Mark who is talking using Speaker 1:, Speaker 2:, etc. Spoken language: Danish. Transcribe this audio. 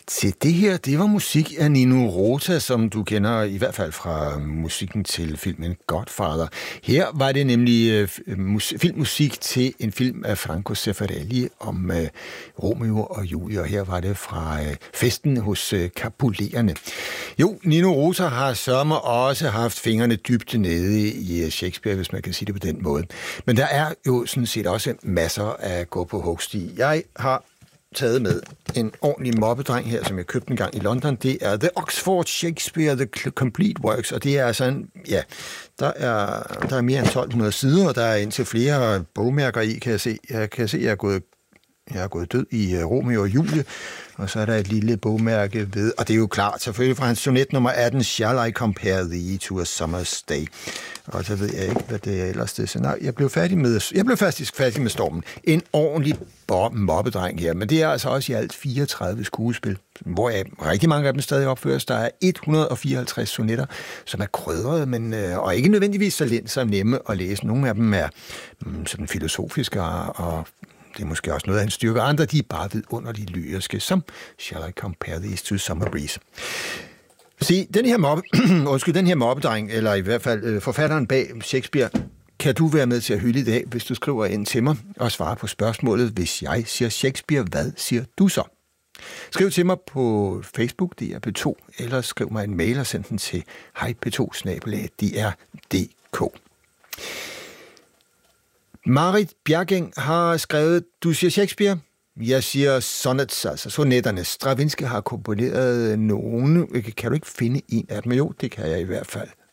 Speaker 1: Se, det her, det var musik af Nino Rota, som du kender i hvert fald fra musikken til filmen Godfather. Her var det nemlig filmmusik til en film af Franco Zeffirelli om Romeo og Julie, og her var det fra festen hos Capuleterne. Jo, Nino Rota har sørme også haft fingrene dybt nede i Shakespeare, hvis man kan sige det på den måde. Men der er jo sådan set også masser at gå på hugsti. Jeg har taget med en ordentlig mobbedreng her, som jeg købte en gang i London. Det er The Oxford Shakespeare, The Complete Works, og det er sådan, ja, der er mere end 1200 sider, og der er indtil flere bogmærker i, kan jeg se. Jeg er gået død i Romeo og Julie, og så er der et lille bogmærke ved, og det er jo klart, selvfølgelig fra hans sonet nummer 18, Shall I Compare Thee to a Summer's Day? Og så ved jeg ikke, hvad det er ellers det. Så nej, jeg blev faktisk færdig med Stormen. En ordentlig mobbedreng her, men det er altså også i alt 34 skuespil, hvor rigtig mange af dem stadig opføres. Der er 154 sonetter, som er krydrede, men og ikke nødvendigvis så nemme at læse. Nogle af dem er sådan filosofiske, og det er måske også noget af en styrke. Andre, de er bare vidunderligt lyriske, som Shall I Compare These to Summer Breeze. Se, den her mobbedreng, eller i hvert fald forfatteren bag Shakespeare, kan du være med til at hylde i dag, hvis du skriver ind til mig og svarer på spørgsmålet, hvis jeg siger Shakespeare, hvad siger du så? Skriv til mig på Facebook, det er P2, eller skriv mig en mail og send den til hejp2@dr.dk. Marit Bjergeng har skrevet, du siger Shakespeare? Jeg siger sonnets, altså sonetterne. Stravinsky har komponeret nogle. Kan du ikke finde en af dem? Jo, det kan jeg i hvert fald.